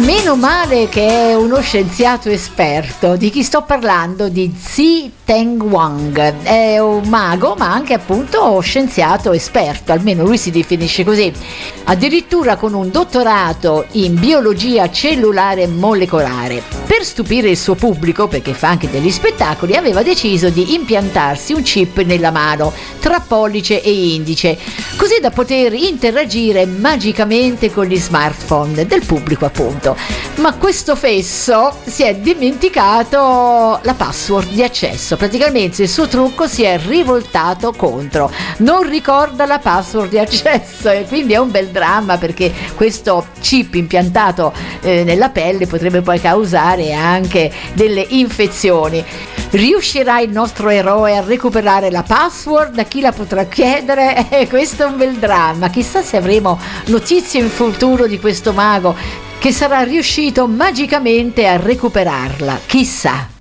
Meno male che è uno scienziato esperto. Di chi sto parlando? Di Zhi-Teng Wang. È un mago, ma anche appunto scienziato esperto, almeno lui si definisce così. Addirittura con un dottorato in biologia cellulare molecolare. Per stupire il suo pubblico, perché fa anche degli spettacoli, aveva deciso di impiantarsi un chip nella mano, tra pollice e indice, così da poter interagire magicamente con gli smartphone del pubblico appunto. Ma questo fesso si è dimenticato la password di accesso. Praticamente il suo trucco si è rivoltato contro, non ricorda la password di accesso, e quindi è un bel dramma, perché questo chip impiantato nella pelle potrebbe poi causare anche delle infezioni. Riuscirà il nostro eroe a recuperare la password? A chi la potrà chiedere? Questo è un bel dramma. Chissà se avremo notizie in futuro di questo mago che sarà riuscito magicamente a recuperarla. Chissà.